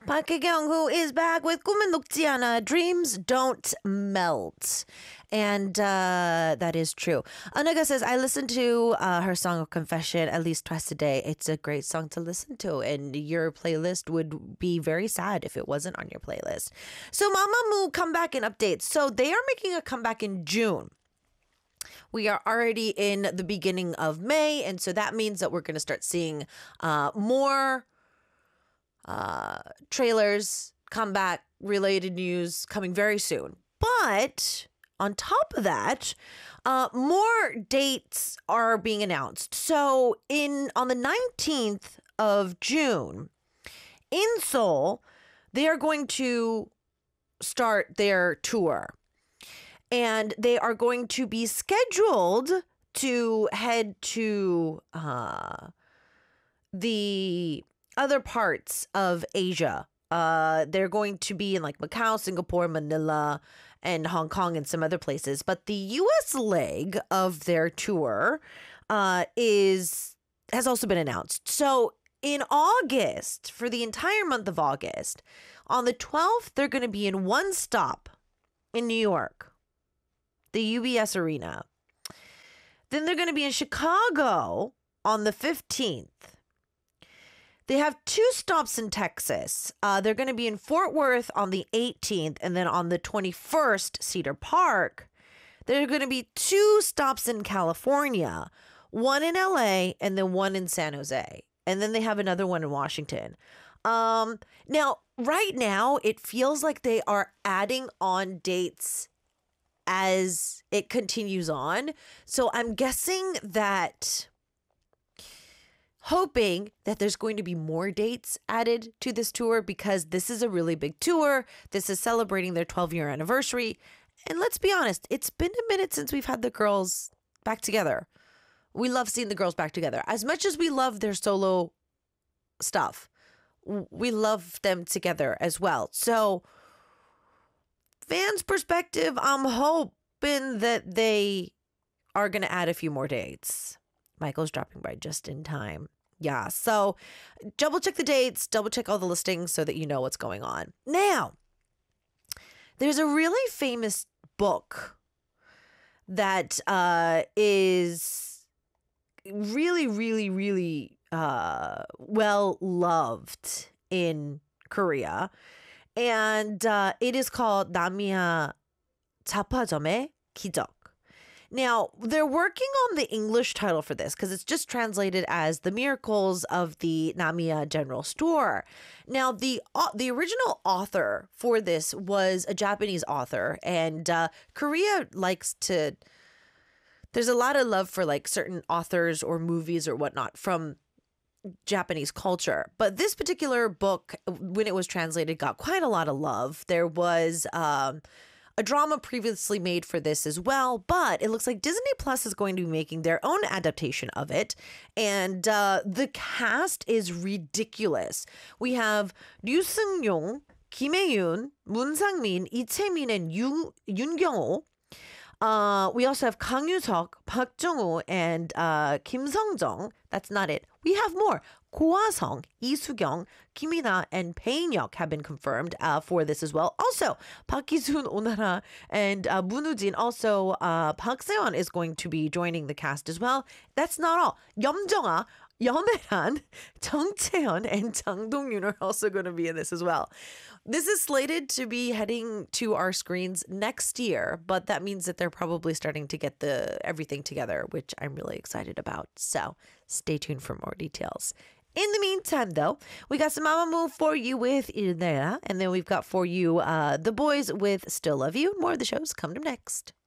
Park Hae-kyung is back with 꿈은 녹지 않아. Dreams don't melt. And that is true. Anaga says, I listen to her song of confession at least twice a day. It's a great song to listen to. And your playlist would be very sad if it wasn't on your playlist. So Mamamoo comeback and updates. So they are making a comeback in June. We are already in the beginning of May. And so that means that we're going to start seeing more trailers, comeback related news coming very soon. But on top of that, more dates are being announced. So on the 19th of June in Seoul, they are going to start their tour. And they are going to be scheduled to head to the other parts of Asia. They're going to be in like Macau, Singapore, Manila, and Hong Kong and some other places. But the U.S. leg of their tour has also been announced. So in August, for the entire month of August, on the 12th, they're going to be in one stop in New York, the UBS Arena. Then they're going to be in Chicago on the 15th. They have two stops in Texas. They're going to be in Fort Worth on the 18th, and then on the 21st, Cedar Park. There are going to be two stops in California, one in LA and then one in San Jose. And then they have another one in Washington. Now, right now, it feels like they are adding on dates as it continues on. So I'm guessing that, hoping that there's going to be more dates added to this tour because this is a really big tour. This is celebrating their 12-year anniversary. And let's be honest, it's been a minute since we've had the girls back together. We love seeing the girls back together. As much as we love their solo stuff, we love them together as well. So, fans' perspective, I'm hoping that they are going to add a few more dates. Michael's dropping by just in time. Yeah, so double check the dates, double check all the listings so that you know what's going on. Now, there's a really famous book that is really, really, really well loved in Korea. And it is called Namiya Japajom의 기적. Now, they're working on the English title for this because it's just translated as The Miracles of the Namiya General Store. Now, the original author for this was a Japanese author, and Korea likes to... There's a lot of love for like certain authors or movies or whatnot from Japanese culture. But this particular book, when it was translated, got quite a lot of love. There was a drama previously made for this as well, but it looks like Disney Plus is going to be making their own adaptation of it. And the cast is ridiculous. We have Ryu Seung-yong, Kim Hae-yoon, Moon Sang-min, Lee Chae-min, and Yoon Kyung-ho. We also have Kang Yoo-seok, Park Jung-woo, and Kim Sung-jung. That's not it. We have more. Ko Ah-sung, Lee Soo-kyung, Kim Hee-na, and Bae In-hyuk have been confirmed for this as well. Also, Park Ki-soon, Oh-nara, and Moon Woo-jin. Also, Park Se-won is going to be joining the cast as well. That's not all. Yeom Jung-ah, Yeon-ran, Jung Chae-hyun, and Jang Dong-yoon are also going to be in this as well. This is slated to be heading to our screens next year, but that means that they're probably starting to get everything together, which I'm really excited about. So stay tuned for more details. In the meantime, though, we got some Mamamoo for you with Ilnera, and then we've got for you The Boys with Still Love You. More of the shows coming up next.